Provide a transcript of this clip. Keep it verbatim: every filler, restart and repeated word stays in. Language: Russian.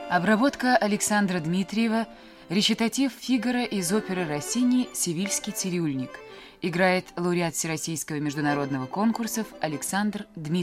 Обработка Александра Дмитриева, речитатив Фигаро из оперы Россини «Севильский цирюльник». Играет лауреат Всероссийского международного конкурсов Александр Дмитриев.